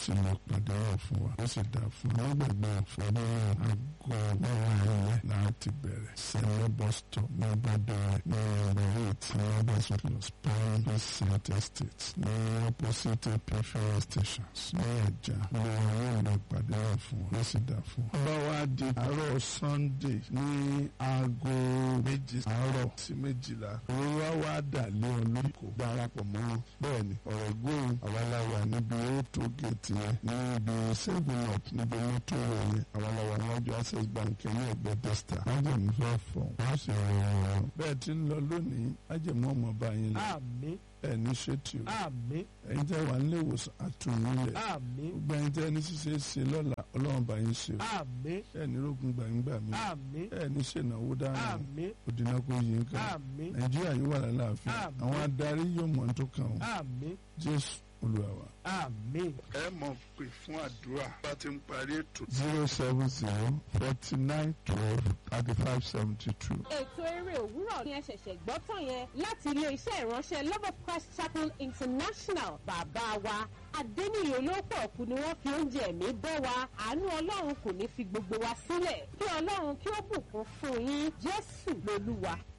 sì lọ pàdé wà fún wa ó sì dà fún wa nígbàgbọ́ àfọwọ́ náà aago mẹ́wàá ilẹ̀ láti bẹ̀rẹ̀ sẹ́lẹ̀ bus stop ní Ìbàdàn ní ọ̀rọ̀ tí wọ́n bá sọ lọ Spine Cement Estate ní opposite PFR stations ní Ẹ̀jà ní àwọn ìlú pàdé wà fún wa ó sì dà fún wa. Ọba wa di àárọ̀ Sunday ní aago méjì àárọ̀ sí méjìlá òwúrọ̀ wa dà lé olórí kò darapọ̀ mọ́ wọn. Bẹ́ẹ̀ ni ọ̀rọ̀ gbóhùn àwaláwa níbi ótó gèètì yẹn níbi 7up níbi mọ́tò yẹn àwaláwa níwájú Access Bank ní ẹ̀gbẹ́ Desta. májèmú fẹ́ fọ̀ wọ́n sì rọrùn. Bẹ́ẹ̀ tí ń lọ lónìí májèmú ọmọ bá yín lọ. Àmín. Ẹni ṣètì o. Àmín. Ẹ̀yin tẹ́ wà nílé ìwòsàn àtúnyìnlẹ̀. Àmín. Gbogbo ẹ̀yin tẹ́ ní ṣíṣe ṣe lọ́la Ọlọ́run bá yín ṣe o. Àmín. Ẹni rógun gbàngbà mi. Àmín. Ẹni ṣènáwó dáná. Àmín. Òdìnnà kò yí nǹkan. Àmín. Nàìjíríà yóò wà lálàáfíà. Àmín. Àwọn adarí yóò mọ̀ tó kàn wọ́n. Àmín. Jésù Olúwa wa. Àmín. Ẹ mọ̀ pé fún àdúrà bá ti ń parí ètò. 070-49-12-35-72. Ètò eré òwúrọ̀ ni ẹ ṣẹ̀ṣẹ̀ gbọ́ tán yẹn láti ilé-iṣẹ́ ìránṣẹ́ Love of Christ Chapel International. Bàbá wa Adéníyì Olópọ̀ọ́kú ni wọ́n fi oúnjẹ ẹ̀mí bọ́ wa. Àánú Ọlọ́run kò ní fi gbogbo wa sílẹ̀. Kí Ọlọ́run kí ó bùkún fún yín. Jésù lolúwa.